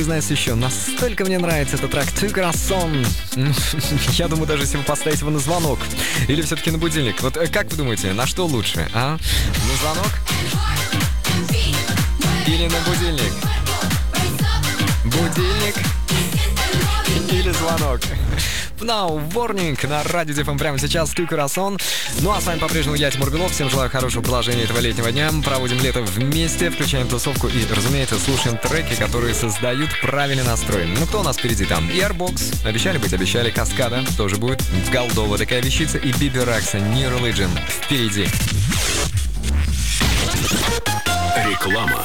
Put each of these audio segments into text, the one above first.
Знаешь, еще настолько мне нравится этот трек «Tu Corazon». Я думаю, даже если вы поставите его на звонок или все-таки на будильник. Вот как вы думаете, на что лучше, а? На звонок? Или на будильник? Будильник? Или звонок? Now, Warning на Радио ДФМ прямо сейчас «Tu Corazon». Ну а с вами по-прежнему я, Тимур Белов. Всем желаю хорошего продолжения этого летнего дня. Проводим лето вместе, включаем тусовку и, разумеется, слушаем треки, которые создают правильный настрой. Ну кто у нас впереди там? Airbox, обещали, Каскада тоже будет, Голдова такая вещица и Биби Ракса, New Religion впереди. Реклама.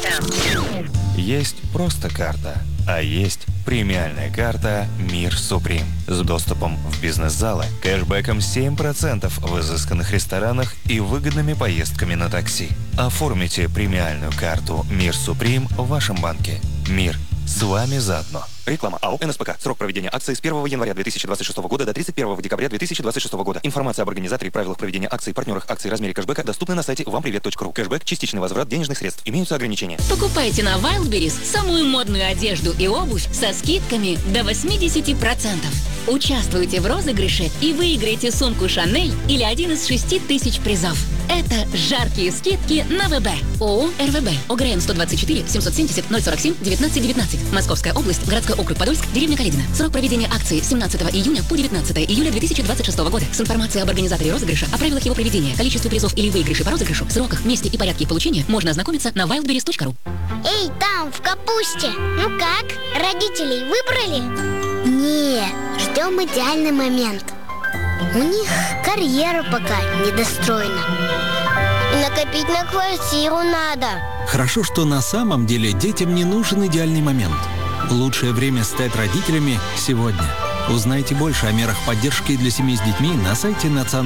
Есть просто карта, а есть премиальная карта «Мир Суприм» с доступом в бизнес-залы, кэшбэком 7% в изысканных ресторанах и выгодными поездками на такси. Оформите премиальную карту «Мир Суприм» в вашем банке. Мир с вами заодно. Реклама. АО «НСПК». Срок проведения акции с 1 января 2026 года до 31 декабря 2026 года. Информация об организаторе и правилах проведения акций, партнерах акций, размере кэшбэка доступны на сайте вампривет.ру. Кэшбэк – частичный возврат денежных средств. Имеются ограничения. Покупайте на Wildberries самую модную одежду и обувь со скидками до 80%. Участвуйте в розыгрыше и выиграйте сумку Chanel или один из 6000 призов. Это жаркие скидки на ВБ. ООО «РВБ». ОГРН 124 770 047 1919. Московская область, городской округ Подольск, деревня Каледино. Срок проведения акции с 17 июня по 19 июля 2026 года. С информацией об организаторе розыгрыша, о правилах его проведения, количестве призов или выигрышей по розыгрышу, сроках, месте и порядке получения можно ознакомиться на wildberries.ru. Эй, там, в капусте! Ну как, родителей выбрали? Не, ждем идеальный момент. У них карьера пока недостроена. Накопить на квартиру надо. Хорошо, что на самом деле детям не нужен идеальный момент. Лучшее время стать родителями сегодня. Узнайте больше о мерах поддержки для семей с детьми на сайте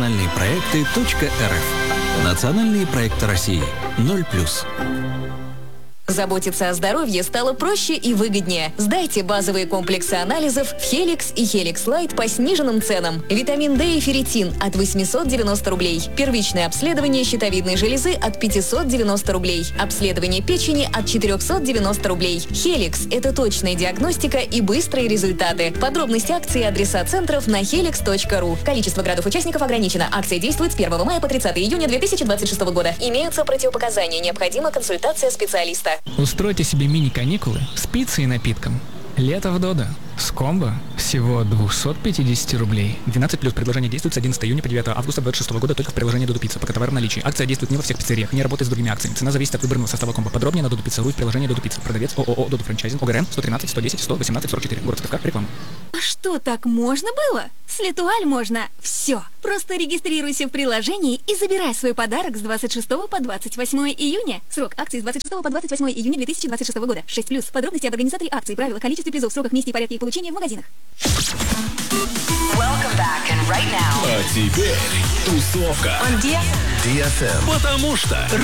национальныепроекты.рф. Национальные проекты России. 0+. Заботиться о здоровье стало проще и выгоднее. Сдайте базовые комплексы анализов в Helix и Helix Light по сниженным ценам. Витамин D и ферритин от 890 рублей. Первичное обследование щитовидной железы от 590 рублей. Обследование печени от 490 рублей. Helix – это точная диагностика и быстрые результаты. Подробности акции и адреса центров на helix.ru. Количество градов-участников ограничено. Акция действует с 1 мая по 30 июня 2026 года. Имеются противопоказания. Необходима консультация специалиста. Устройте себе мини-каникулы с пиццей и напитком. Лето в Додо. С комбо всего 250 рублей. 12+. Предложение действует с 11 июня по 9 августа 2026 года только в приложении Додо Пицца. Пока товар в наличии. Акция действует не во всех пиццериях, не работает с другими акциями. Цена зависит от выбранного состава комбо. Подробнее на Додо Пицца.ру и в приложении Додо Пицца. Продавец ООО Додо Франчайзинг. ОГРН 113 110 118 44. Город Ставка. Реклама. А что, так можно было? С Летуаль можно все. Просто регистрируйся в приложении и забирай свой подарок с 26 по 28 июня. Срок акции с 26 по 28 июня 2026 года. 6+. Подробности об организаторе акции, правила, количестве призов, сроках, месте и порядке их получения в магазинах. А теперь тусовка. On DFM. Потому что